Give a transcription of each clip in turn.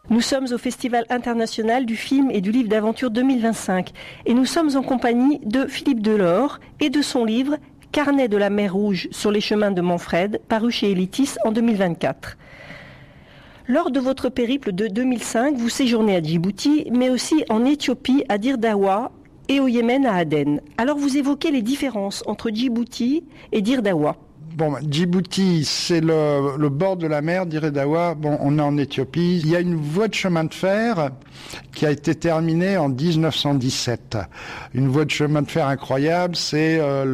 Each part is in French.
Nous sommes au Festival international du film et du livre d'aventure 2025 et nous sommes en compagnie de Philippe Delors et de son livre Carnet de la mer Rouge sur les chemins de Manfred, paru chez Elitis en 2024. Lors de votre périple de 2005, vous séjournez à Djibouti, mais aussi en Éthiopie, à Dire Dawa, et au Yémen, à Aden. Alors vous évoquez les différences entre Djibouti et Dire Dawa. Bon, Djibouti, c'est le bord de la mer, Dire Dawa. Bon, on est en Éthiopie. Il y a une voie de chemin de fer qui a été terminée en 1917. Une voie de chemin de fer incroyable, c'est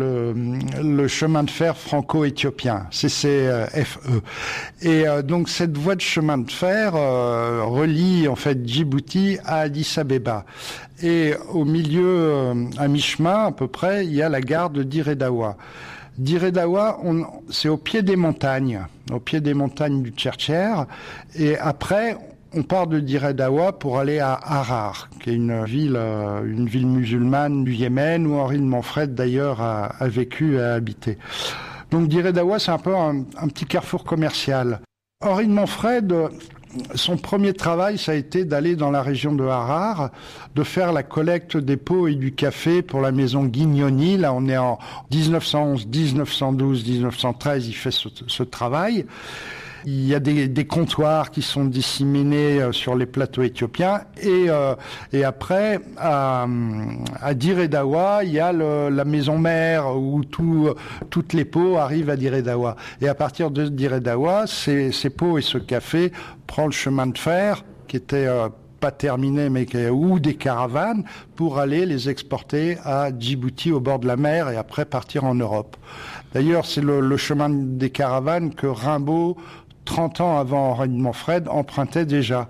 le chemin de fer franco-éthiopien, CCFE. Et donc cette voie de chemin de fer relie en fait Djibouti à Addis Abeba. Et au milieu, à mi-chemin à peu près, il y a la gare de Dire Dawa. Dire Dawa, c'est au pied des montagnes du Tcherncher. Et après, on part de Dire Dawa pour aller à Harar, qui est une ville musulmane du Yémen, où Henri de Manfred d'ailleurs a vécu et a habité. Donc Dire Dawa, c'est un peu un petit carrefour commercial. Henri de Manfred, son premier travail, ça a été d'aller dans la région de Harar, de faire la collecte des pots et du café pour la maison Guignoni. Là, on est en 1911, 1912, 1913, il fait ce travail. Il y a des comptoirs qui sont disséminés sur les plateaux éthiopiens et après à Dire Dawa, il y a la maison mère où toutes les pots arrivent à Dire Dawa. Et à partir de Dire Dawa, ces pots et ce café prend le chemin de fer qui était pas terminé ou des caravanes pour aller les exporter à Djibouti au bord de la mer et après partir en Europe. D'ailleurs, c'est le chemin des caravanes que Rimbaud 30 ans avant Henri de Manfred empruntait déjà.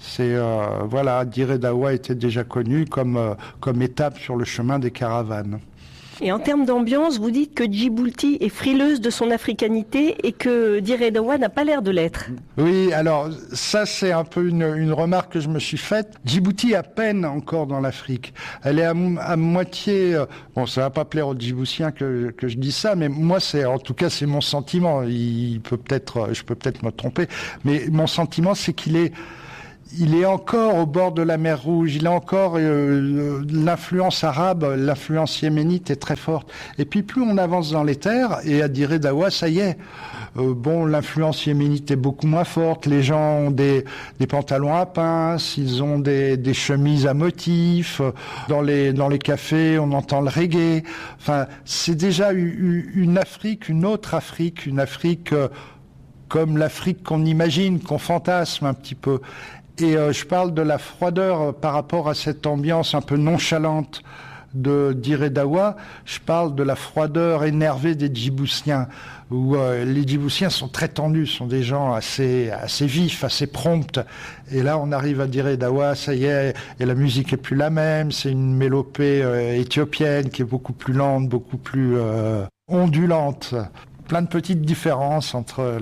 Dire Dawa était déjà connu comme étape sur le chemin des caravanes. Et en termes d'ambiance, vous dites que Djibouti est frileuse de son africanité et que Dire Dawa n'a pas l'air de l'être. Oui, alors ça c'est un peu une remarque que je me suis faite. Djibouti a peine encore dans l'Afrique. Elle est à moitié... Bon, ça va pas plaire aux Djiboutiens que je dise ça, mais moi c'est mon sentiment. Je peux peut-être me tromper, mais mon sentiment c'est qu'il est encore au bord de la mer Rouge, il a encore l'influence arabe, l'influence yéménite est très forte. Et puis plus on avance dans les terres, et à Dire Dawa, ça y est, l'influence yéménite est beaucoup moins forte, les gens ont des pantalons à pinces, ils ont des chemises à motifs, dans les cafés on entend le reggae, enfin c'est déjà une Afrique, une autre Afrique, une Afrique comme l'Afrique qu'on imagine, qu'on fantasme un petit peu. Et je parle de la froideur par rapport à cette ambiance un peu nonchalante de Dire Dawa. Je parle de la froideur énervée des Djiboutiens, où les Djiboutiens sont très tendus, sont des gens assez vifs, assez prompts. Et là, on arrive à Dire Dawa, ça y est, et la musique est plus la même. C'est une mélopée éthiopienne qui est beaucoup plus lente, beaucoup plus ondulante. Plein de petites différences entre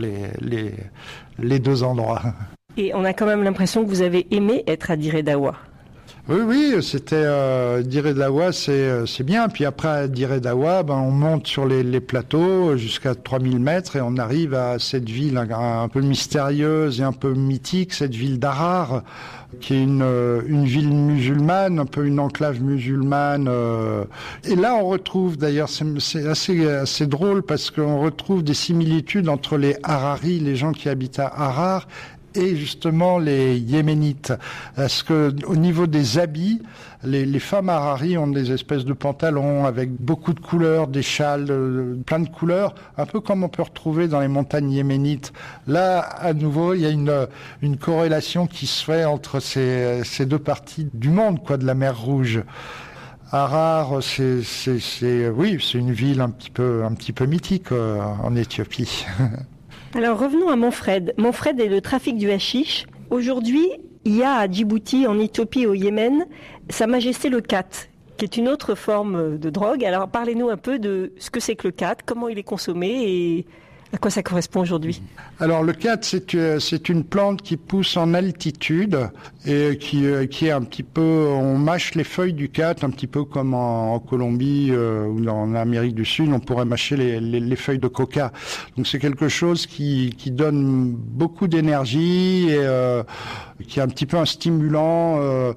les deux endroits. Et on a quand même l'impression que vous avez aimé être à Dire Dawa. Oui, c'était Dire Dawa, c'est bien. Puis après à Dire Dawa, on monte sur les plateaux jusqu'à 3000 mètres et on arrive à cette ville un peu mystérieuse et un peu mythique, cette ville d'Harar, qui est une ville musulmane, un peu une enclave musulmane. Et là, on retrouve, d'ailleurs, c'est assez drôle parce qu'on retrouve des similitudes entre les Hararis, les gens qui habitent à Harar, et justement les Yéménites. Parce que au niveau des habits, les femmes Harari ont des espèces de pantalons avec beaucoup de couleurs, des châles, plein de couleurs, un peu comme on peut retrouver dans les montagnes yéménites. Là, à nouveau, il y a une corrélation qui se fait entre ces deux parties du monde, de la mer Rouge. Harar, c'est une ville un petit peu mythique en Éthiopie. Alors revenons à Manfred. Manfred est le trafic du hashish. Aujourd'hui, il y a à Djibouti, en Éthiopie et au Yémen, Sa Majesté le Khat, qui est une autre forme de drogue. Alors parlez-nous un peu de ce que c'est que le khat, comment il est consommé et À quoi ça correspond aujourd'hui? Alors le cat, c'est une plante qui pousse en altitude et qui est un petit peu, on mâche les feuilles du cat un petit peu comme en Colombie ou en Amérique du Sud, on pourrait mâcher les feuilles de coca. Donc c'est quelque chose qui donne beaucoup d'énergie et qui est un petit peu un stimulant.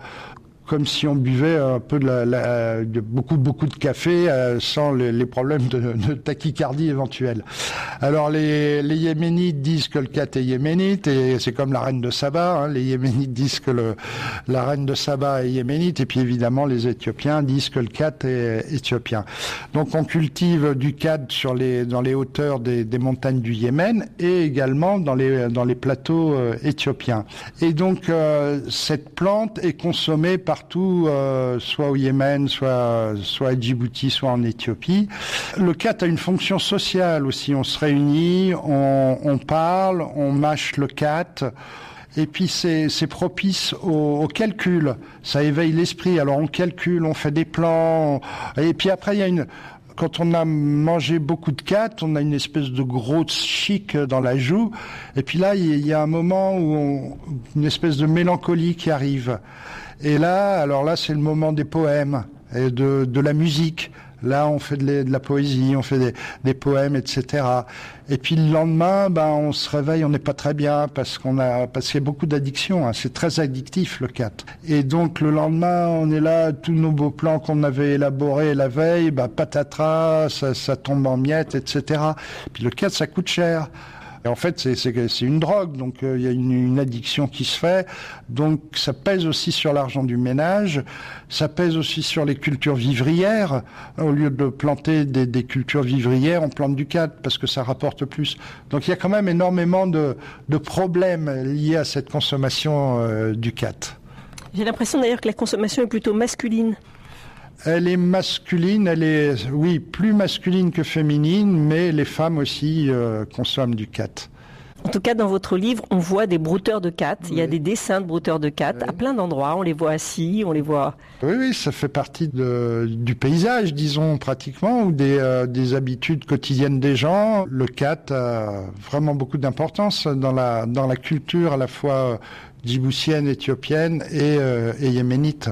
Comme si on buvait un peu de beaucoup de café sans les problèmes de tachycardie éventuels. Alors les Yéménites disent que le cat est yéménite et c'est comme la reine de Saba. Hein. Les Yéménites disent que la reine de Saba est yéménite et puis évidemment les Éthiopiens disent que le cat est éthiopien. Donc on cultive du cat dans les hauteurs des montagnes du Yémen et également dans les plateaux éthiopiens. Et donc cette plante est consommée partout, soit au Yémen, soit à Djibouti, soit en Éthiopie. Le cat a une fonction sociale aussi. On se réunit, on parle, on mâche le cat. Et puis c'est propice au calcul. Ça éveille l'esprit. Alors on calcule, on fait des plans. Et puis après quand on a mangé beaucoup de cat, on a une espèce de gros chic dans la joue. Et puis là, il y a un moment où une espèce de mélancolie qui arrive. Et là, c'est le moment des poèmes et de la musique. Là, on fait de la poésie, on fait des poèmes, etc. Et puis le lendemain, on se réveille, on n'est pas très bien parce qu'il y a beaucoup d'addictions. Hein. C'est très addictif le cat. Et donc le lendemain, on est là, tous nos beaux plans qu'on avait élaborés la veille, patatras, ça tombe en miettes, etc. Puis le cat, ça coûte cher. Et en fait, c'est une drogue, donc il y a une addiction qui se fait. Donc ça pèse aussi sur l'argent du ménage, ça pèse aussi sur les cultures vivrières. Au lieu de planter des cultures vivrières, on plante du cat parce que ça rapporte plus. Donc il y a quand même énormément de problèmes liés à cette consommation du cat. J'ai l'impression d'ailleurs que la consommation est plutôt masculine. Elle est masculine, oui, plus masculine que féminine, mais les femmes aussi consomment du cat. En tout cas, dans votre livre, on voit des brouteurs de cat. Oui. Il y a des dessins de brouteurs de cat à plein d'endroits. On les voit assis, on les voit... Oui, ça fait partie du paysage, disons, pratiquement, ou des habitudes quotidiennes des gens. Le cat a vraiment beaucoup d'importance dans la culture à la fois djiboutienne, éthiopienne et yéménite.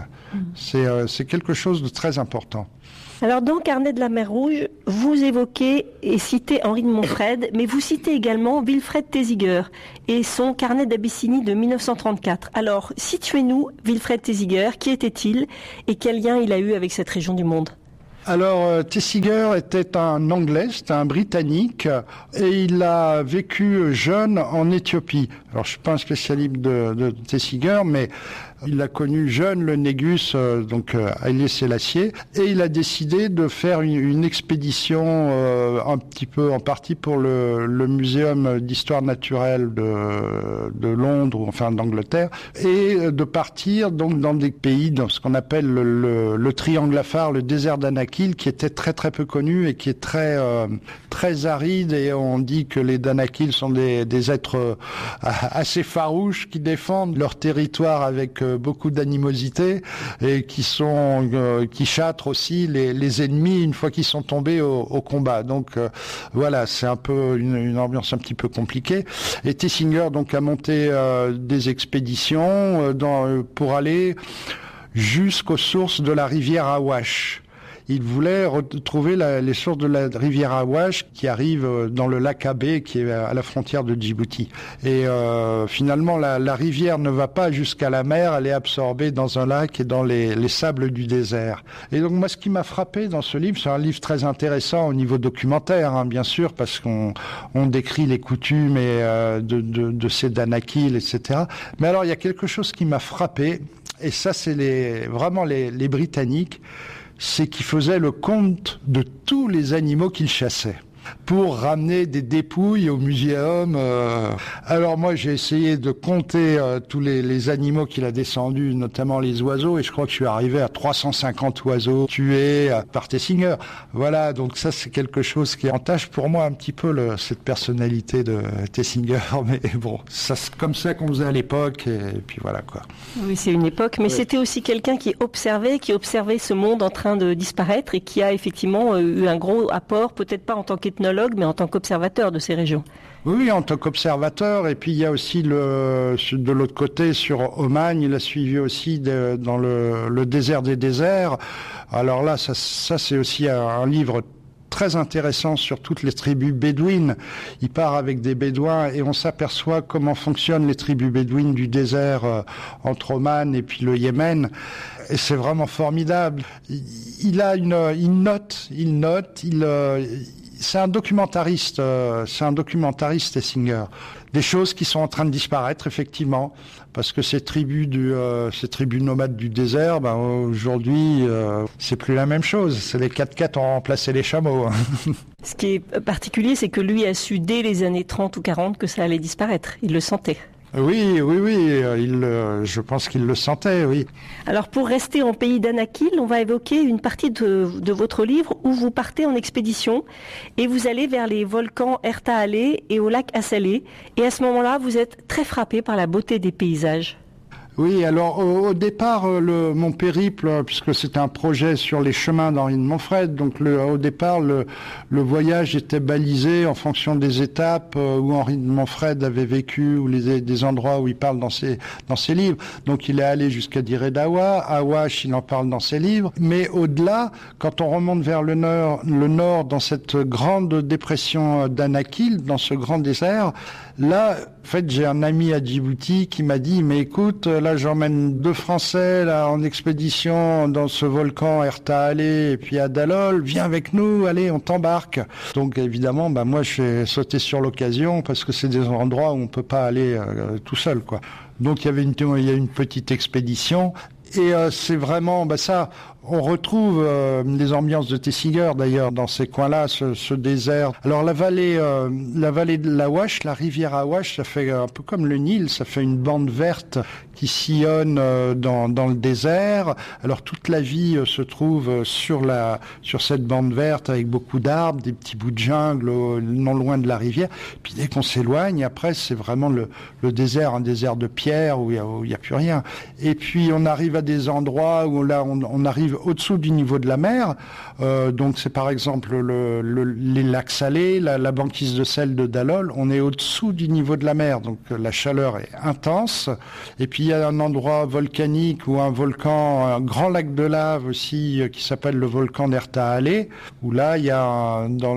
C'est quelque chose de très important. Alors dans Carnet de la mer Rouge, vous évoquez et citez Henri de Montfred, mais vous citez également Wilfred Thesiger et son Carnet d'Abyssinie de 1934. Alors situez-nous Wilfred Thesiger, qui était-il et quel lien il a eu avec cette région du monde ? Alors, Thesiger était un Anglais, c'était un Britannique, et il a vécu jeune en Éthiopie. Alors, je suis pas un spécialiste de Thesiger, mais il a connu jeune le Négus, Haïlé Sélassié, et il a décidé de faire une expédition un petit peu en partie pour le Muséum d'histoire naturelle de Londres, ou enfin d'Angleterre, et de partir donc dans des pays, dans ce qu'on appelle le triangle afar, le désert d'Anakil, qui était très très peu connu et qui est très très aride, et on dit que les Danakil sont des êtres assez farouches qui défendent leur territoire avec beaucoup d'animosité et qui châtrent aussi les ennemis une fois qu'ils sont tombés au combat. Donc voilà, c'est un peu une ambiance un petit peu compliquée. Et Thesiger donc a monté des expéditions pour aller jusqu'aux sources de la rivière Awash. Il voulait retrouver les sources de la rivière Awash qui arrive dans le lac Abbé, qui est à la frontière de Djibouti. Et finalement, la rivière ne va pas jusqu'à la mer, elle est absorbée dans un lac et dans les sables du désert. Et donc moi, ce qui m'a frappé dans ce livre, c'est un livre très intéressant au niveau documentaire, bien sûr, parce qu'on décrit les coutumes de ces Danakil, etc. Mais alors, il y a quelque chose qui m'a frappé, et ça, c'est vraiment les Britanniques, c'est qu'ils faisaient le compte de tous les animaux qu'ils chassaient pour ramener des dépouilles au muséum. Alors moi, j'ai essayé de compter tous les animaux qu'il a descendus, notamment les oiseaux, et je crois que je suis arrivé à 350 oiseaux tués par Thesiger. Voilà, donc ça, c'est quelque chose qui entache pour moi un petit peu cette personnalité de Thesiger. Mais bon, c'est comme ça qu'on faisait à l'époque, et puis voilà quoi. Oui, c'est une époque, mais c'était aussi quelqu'un qui observait ce monde en train de disparaître et qui a effectivement eu un gros apport, peut-être pas en tant qu'éthologue, qu'ethnologue, mais en tant qu'observateur de ces régions. Oui, en tant qu'observateur, et puis il y a aussi de l'autre côté, sur Oman, il a suivi aussi dans le désert des déserts. Alors là, ça c'est aussi un livre très intéressant sur toutes les tribus bédouines. Il part avec des bédouins et on s'aperçoit comment fonctionnent les tribus bédouines du désert entre Oman et puis le Yémen. Et c'est vraiment formidable. Il note. C'est un documentariste, Essinger. Des choses qui sont en train de disparaître, effectivement, parce que ces tribus nomades du désert, aujourd'hui, c'est plus la même chose. C'est les 4x4 ont remplacé les chameaux. Ce qui est particulier, c'est que lui a su dès les années 30 ou 40 que ça allait disparaître. Il le sentait. Oui, je pense qu'il le sentait, oui. Alors pour rester en pays d'Anakil, on va évoquer une partie de votre livre où vous partez en expédition et vous allez vers les volcans Erta Ale et au lac Assalé. Et à ce moment-là, vous êtes très frappé par la beauté des paysages. Oui, alors au départ, mon périple, puisque c'était un projet sur les chemins d'Henri de Montfred, donc au départ, le voyage était balisé en fonction des étapes où Henri de Montfred avait vécu, ou des endroits où il parle dans ses livres. Donc il est allé jusqu'à Dire Dawa, Awash, il en parle dans ses livres. Mais au-delà, quand on remonte vers le nord, dans cette grande dépression d'Anakil, dans ce grand désert, là, en fait, j'ai un ami à Djibouti qui m'a dit, mais écoute, là, j'emmène 2 Français là en expédition dans ce volcan Erta Ale et puis à Dalol. Viens avec nous, allez, on t'embarque. Donc évidemment, moi, j'ai sauté sur l'occasion parce que c'est des endroits où on peut pas aller tout seul, quoi. Donc il y a une petite expédition. Et c'est vraiment ça. On retrouve les ambiances de Tessinger d'ailleurs dans ces coins-là, ce désert. Alors la vallée de l'Awash, la rivière Awash, ça fait un peu comme le Nil, ça fait une bande verte qui sillonne dans le désert. Alors toute la vie se trouve sur cette bande verte avec beaucoup d'arbres, des petits bouts de jungle non loin de la rivière. Puis dès qu'on s'éloigne, après c'est vraiment le désert, un désert de pierre où il y a plus rien. Et puis on arrive à des endroits où là on arrive au-dessous du niveau de la mer. Donc c'est par exemple les lacs salés, la banquise de sel de Dalol. On est au-dessous du niveau de la mer, donc la chaleur est intense. Et puis il y a un endroit volcanique ou un grand lac de lave aussi qui s'appelle le volcan d'Erta Ale, où là il y a dans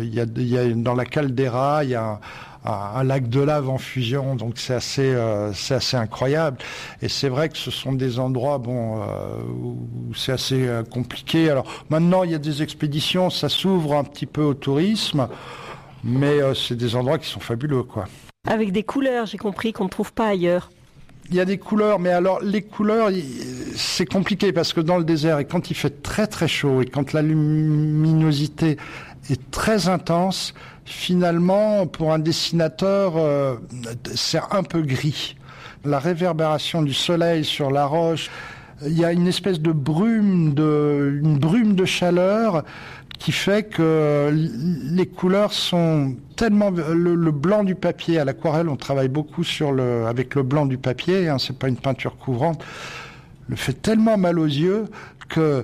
la caldeira, il y a un lac de lave en fusion, donc c'est assez incroyable. Et c'est vrai que ce sont des endroits où c'est assez compliqué. Alors maintenant il y a des expéditions, ça s'ouvre un petit peu au tourisme, mais c'est des endroits qui sont fabuleux, quoi. Avec des couleurs, j'ai compris, qu'on ne trouve pas ailleurs. Il y a des couleurs, mais alors les couleurs, c'est compliqué parce que dans le désert, et quand il fait très très chaud et quand la luminosité est très intense, finalement, pour un dessinateur, c'est un peu gris. La réverbération du soleil sur la roche, il y a une espèce de brume de chaleur qui fait que les couleurs sont tellement... Le blanc du papier, à l'aquarelle, on travaille beaucoup avec le blanc du papier, c'est pas une peinture couvrante, le fait tellement mal aux yeux que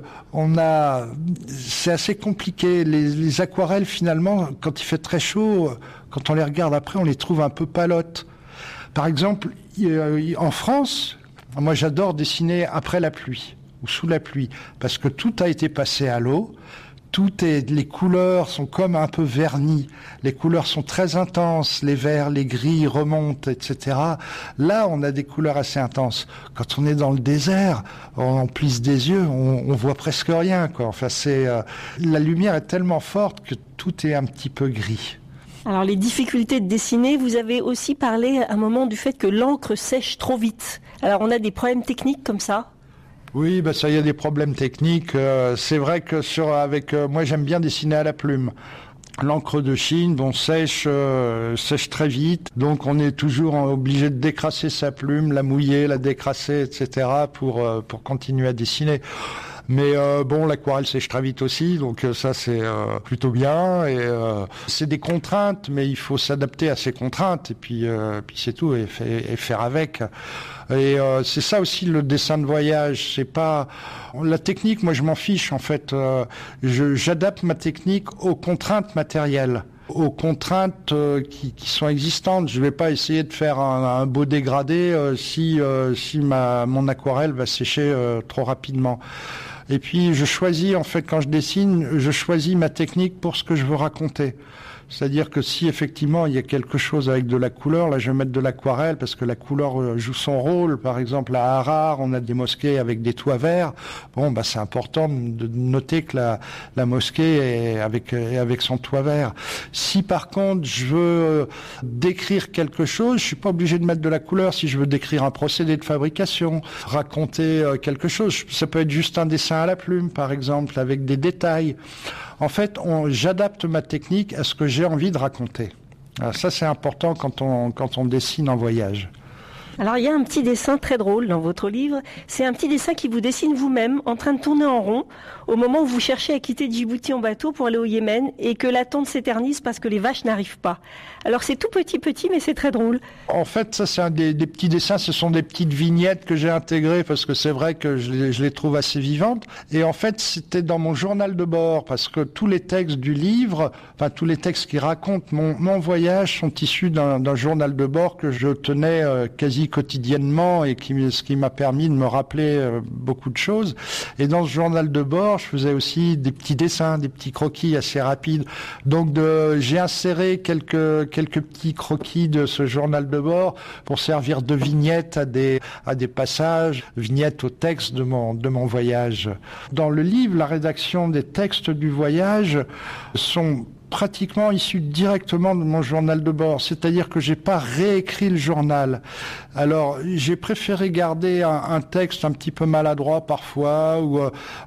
c'est assez compliqué. Les aquarelles, finalement, quand il fait très chaud, quand on les regarde après, on les trouve un peu palottes. Par exemple, en France, moi j'adore dessiner après la pluie, ou sous la pluie, parce que tout a été passé à l'eau. Les couleurs sont comme un peu vernies. Les couleurs sont très intenses. Les verts, les gris remontent, etc. Là, on a des couleurs assez intenses. Quand on est dans le désert, on plisse des yeux, on voit presque rien, quoi. Enfin, la lumière est tellement forte que tout est un petit peu gris. Alors, les difficultés de dessiner, vous avez aussi parlé à un moment du fait que l'encre sèche trop vite. Alors, on a des problèmes techniques comme ça? Oui, ça y a des problèmes techniques. C'est vrai que moi j'aime bien dessiner à la plume. L'encre de Chine, sèche très vite, donc on est toujours obligé de décrasser sa plume, la mouiller, la décrasser, etc. pour continuer à dessiner. Mais bon, l'aquarelle sèche très vite aussi, donc ça c'est plutôt bien. Et c'est des contraintes, mais il faut s'adapter à ces contraintes. Et puis c'est tout, et faire avec. Et c'est ça aussi le dessin de voyage. C'est pas la technique. Moi, je m'en fiche en fait. J'adapte ma technique aux contraintes matérielles, aux contraintes qui sont existantes. Je vais pas essayer de faire un beau dégradé si mon aquarelle va sécher trop rapidement. Et puis je choisis en fait quand je dessine, je choisis ma technique pour ce que je veux raconter. C'est-à-dire que si effectivement il y a quelque chose avec de la couleur, là je vais mettre de l'aquarelle parce que la couleur joue son rôle. Par exemple à Harare, on a des mosquées avec des toits verts. Bon, bah c'est important de noter que la mosquée est avec son toit vert. Si par contre je veux décrire quelque chose, je suis pas obligé de mettre de la couleur. Si je veux décrire un procédé de fabrication, raconter quelque chose, ça peut être juste un dessin à la plume par exemple avec des détails. En fait, j'adapte ma technique à ce que j'ai envie de raconter. Alors ça, c'est important quand on dessine en voyage. Alors, il y a un petit dessin très drôle dans votre livre. C'est un petit dessin qui vous dessine vous-même, en train de tourner en rond, au moment où vous cherchez à quitter Djibouti en bateau pour aller au Yémen, et que l'attente s'éternise parce que les vaches n'arrivent pas. Alors, c'est tout petit, mais c'est très drôle. En fait, ça, c'est un des petits dessins. Ce sont des petites vignettes que j'ai intégrées, parce que c'est vrai que je les trouve assez vivantes. Et en fait, c'était dans mon journal de bord, parce que tous les textes du livre, enfin, tous les textes qui racontent mon voyage sont issus d'un journal de bord que je tenais quasi quotidiennement et ce qui m'a permis de me rappeler beaucoup de choses. Et dans ce journal de bord, je faisais aussi des petits dessins, des petits croquis assez rapides. Donc j'ai inséré quelques petits croquis de ce journal de bord pour servir de vignettes à des passages, vignettes au texte de mon voyage. Dans le livre, la rédaction des textes du voyage sont pratiquement issu directement de mon journal de bord, c'est-à-dire que j'ai pas réécrit le journal. Alors, j'ai préféré garder un texte un petit peu maladroit parfois, ou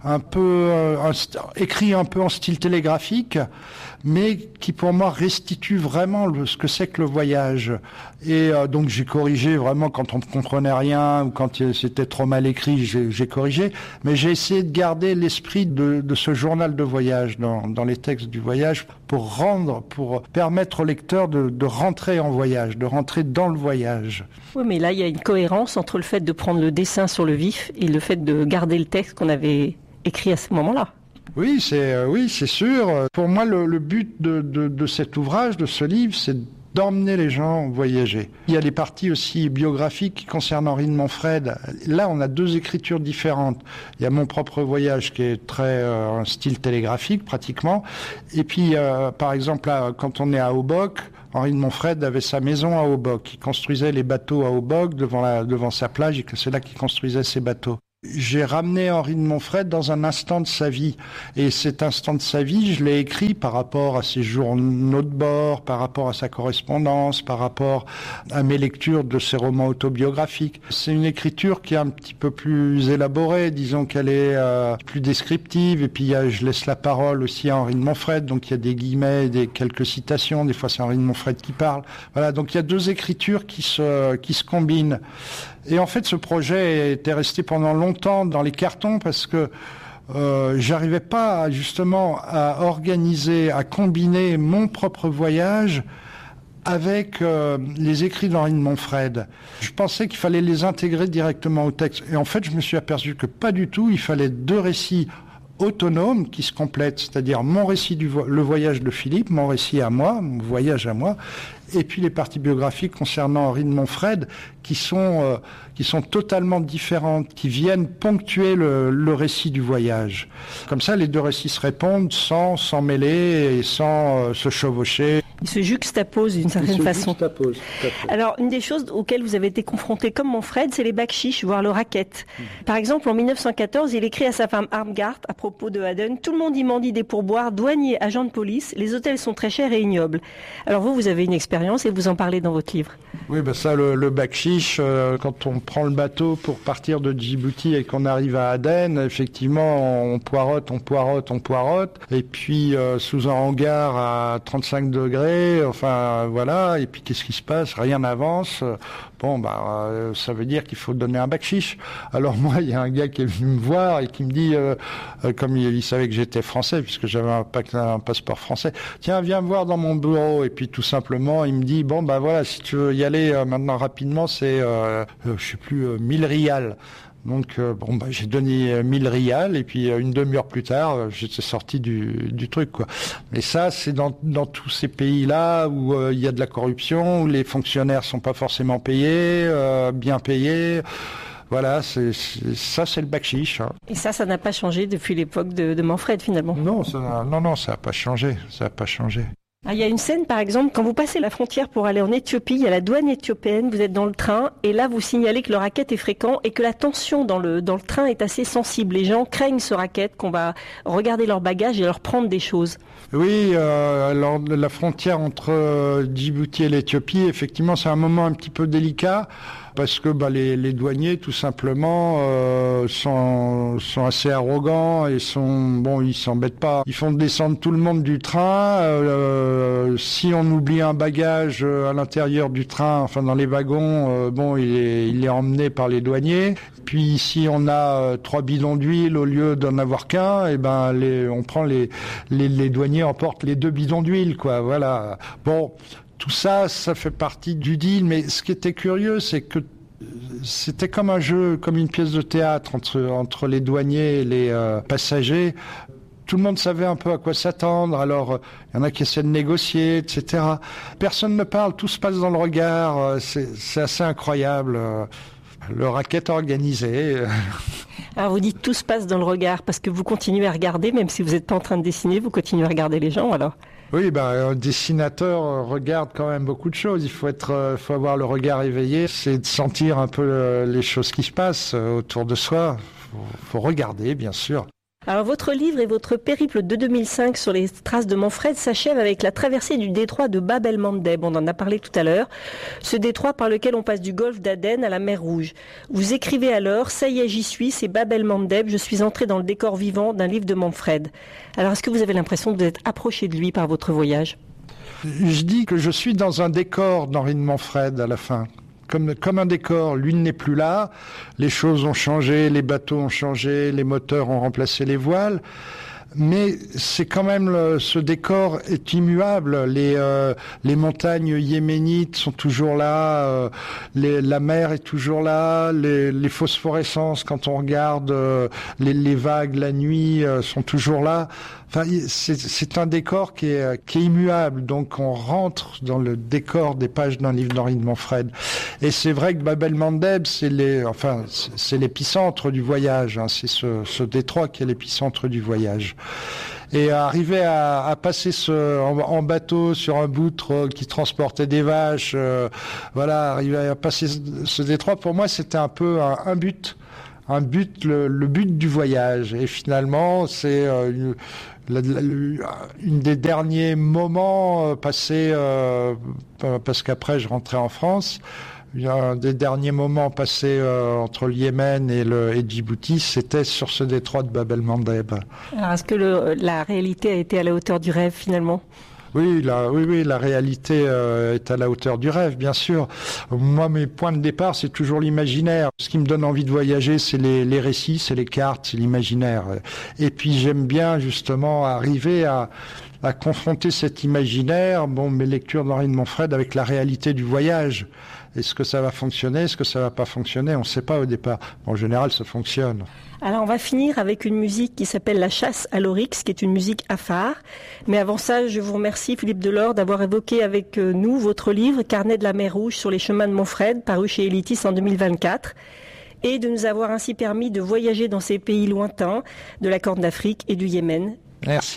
écrit un peu en style télégraphique, mais qui pour moi restitue vraiment ce que c'est que le voyage. Et donc j'ai corrigé vraiment quand on ne comprenait rien ou quand c'était trop mal écrit, j'ai corrigé, mais j'ai essayé de garder l'esprit de ce journal de voyage dans les textes du voyage pour permettre au lecteur de rentrer en voyage, de rentrer dans le voyage. Oui, mais là il y a une cohérence entre le fait de prendre le dessin sur le vif et le fait de garder le texte qu'on avait écrit à ce moment-là. Oui, c'est sûr. Pour moi, le but de cet ouvrage, de ce livre, c'est d'emmener les gens voyager. Il y a les parties aussi biographiques qui concernent Henri de Montfred. Là, on a deux écritures différentes. Il y a mon propre voyage qui est très un style télégraphique pratiquement. Et puis, par exemple, là, quand on est à Obock, Henri de Montfred avait sa maison à Obock. Il construisait les bateaux à Obock devant sa plage et c'est là qu'il construisait ses bateaux. J'ai ramené Henri de Montfred dans un instant de sa vie. Et cet instant de sa vie, je l'ai écrit par rapport à ses journaux de bord, par rapport à sa correspondance, par rapport à mes lectures de ses romans autobiographiques. C'est une écriture qui est un petit peu plus élaborée, disons qu'elle est plus descriptive. Et puis je laisse la parole aussi à Henri de Montfred, donc il y a des guillemets, quelques citations. Des fois c'est Henri de Montfred qui parle. Voilà, donc il y a deux écritures qui se combinent. Et en fait, ce projet était resté pendant longtemps dans les cartons parce que j'arrivais pas justement à organiser, à combiner mon propre voyage avec les écrits d'Henri de Montfred. Je pensais qu'il fallait les intégrer directement au texte. Et en fait, je me suis aperçu que pas du tout. Il fallait deux récits autonomes qui se complètent, c'est-à-dire mon récit le voyage de Philippe, mon récit à moi, mon voyage à moi, et puis les parties biographiques concernant Henri de Montfred qui sont totalement différentes, qui viennent ponctuer le récit du voyage. Comme ça, les deux récits se répondent sans mêler et sans se chevaucher. Ils se juxtaposent d'une certaine façon. Alors, une des choses auxquelles vous avez été confronté comme Montfred, c'est les bakchiches, voire le racket. Par exemple, en 1914, il écrit à sa femme Armgard à propos de Aden: tout le monde y mendie des pourboires, douaniers, agents de police, les hôtels sont très chers et ignobles. Alors vous avez une expérience et vous en parlez dans votre livre. Oui, ça, le bakshish, quand on prend le bateau pour partir de Djibouti et qu'on arrive à Aden, effectivement, on poirote. Et puis, sous un hangar à 35 degrés, rentrer, enfin voilà, et puis qu'est-ce qui se passe? Rien n'avance. Bon, ça veut dire qu'il faut donner un bakchich. Alors moi, il y a un gars qui est venu me voir et qui me dit, comme il savait que j'étais français, puisque j'avais un passeport français, tiens, viens me voir dans mon bureau. Et puis tout simplement, il me dit, bon, voilà, si tu veux y aller maintenant rapidement, c'est, je sais plus, 1000 rials. Donc j'ai donné 1000 rials et puis une demi-heure plus tard, j'étais sorti du truc, quoi. Mais ça, c'est dans tous ces pays-là où il y a de la corruption, où les fonctionnaires sont pas forcément payés, bien payés. Voilà, c'est le bakchich. Hein. Et ça n'a pas changé depuis l'époque de Manfred, finalement. Non, ça n'a pas changé. Ça n'a pas changé. Il y a une scène, par exemple, quand vous passez la frontière pour aller en Éthiopie, il y a la douane éthiopienne, vous êtes dans le train, et là vous signalez que le racket est fréquent et que la tension dans le train est assez sensible. Les gens craignent ce racket, qu'on va regarder leurs bagages et leur prendre des choses. Oui, alors la frontière entre Djibouti et l'Éthiopie, effectivement, c'est un moment un petit peu délicat. Parce que les douaniers, tout simplement, sont assez arrogants et ils s'embêtent pas. Ils font descendre tout le monde du train. Si on oublie un bagage à l'intérieur du train, enfin dans les wagons, il est emmené par les douaniers. Puis si on a 3 bidons d'huile au lieu d'en avoir qu'un, on prend les douaniers emportent les 2 bidons d'huile, quoi. Voilà. Bon. Tout ça fait partie du deal, mais ce qui était curieux, c'est que c'était comme un jeu, comme une pièce de théâtre entre les douaniers et les passagers. Tout le monde savait un peu à quoi s'attendre, alors il y en a qui essaient de négocier, etc. Personne ne parle, tout se passe dans le regard, c'est assez incroyable. Le racket organisé. Alors vous dites tout se passe dans le regard, parce que vous continuez à regarder, même si vous n'êtes pas en train de dessiner, vous continuez à regarder les gens alors? Oui, un dessinateur regarde quand même beaucoup de choses. Il faut avoir le regard éveillé, c'est de sentir un peu les choses qui se passent autour de soi. Faut regarder, bien sûr. Alors votre livre et votre périple de 2005 sur les traces de Manfred s'achève avec la traversée du détroit de Bab el-Mandeb. On en a parlé tout à l'heure. Ce détroit par lequel on passe du golfe d'Aden à la mer Rouge. Vous écrivez alors, ça y est, j'y suis, c'est Bab el-Mandeb, je suis entré dans le décor vivant d'un livre de Manfred. Alors est-ce que vous avez l'impression d'être approché de lui par votre voyage? Je dis que je suis dans un décor d'Henri de Manfred à la fin. Comme un décor, lui n'est plus là, les choses ont changé, les bateaux ont changé, les moteurs ont remplacé les voiles, mais c'est quand même ce décor est immuable. Les montagnes yéménites sont toujours là, la mer est toujours là, les phosphorescences quand on regarde les vagues la nuit sont toujours là. Enfin, c'est un décor qui est immuable, donc on rentre dans le décor des pages d'un livre d'Henri de Manfred. Et c'est vrai que Bab el-Mandeb, c'est l'épicentre du voyage, hein, c'est ce détroit qui est l'épicentre du voyage. Et arriver à passer en bateau sur un boutre qui transportait des vaches, arriver à passer ce détroit, pour moi c'était un peu un but. Le but du voyage. Et finalement, c'est une des derniers moments passés, parce qu'après je rentrais en France, un des derniers moments passés entre le Yémen et Djibouti, c'était sur ce détroit de Bab el-Mandeb. Alors, est-ce que la réalité a été à la hauteur du rêve finalement ? Oui, la réalité est à la hauteur du rêve, bien sûr. Moi, mes points de départ, c'est toujours l'imaginaire. Ce qui me donne envie de voyager, c'est les récits, c'est les cartes, c'est l'imaginaire. Et puis, j'aime bien justement arriver à confronter cet imaginaire, mes lectures d'Henri de Manfred, avec la réalité du voyage. Est-ce que ça va fonctionner? Est-ce que ça va pas fonctionner? On ne sait pas au départ. En général, ça fonctionne. Alors, on va finir avec une musique qui s'appelle La Chasse à l'Oryx, qui est une musique afar. Mais avant ça, je vous remercie, Philippe Delord, d'avoir évoqué avec nous votre livre, Carnet de la mer Rouge sur les chemins de Manfred, paru chez Elitis en 2024. Et de nous avoir ainsi permis de voyager dans ces pays lointains, de la Corne d'Afrique et du Yémen. Merci.